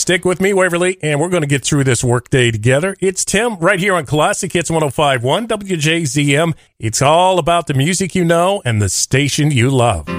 Stick with me, Waverly, and we're going to get through this workday together. It's Tim right here on Classic Hits 105.1 WJZM. It's all about the music you know and the station you love.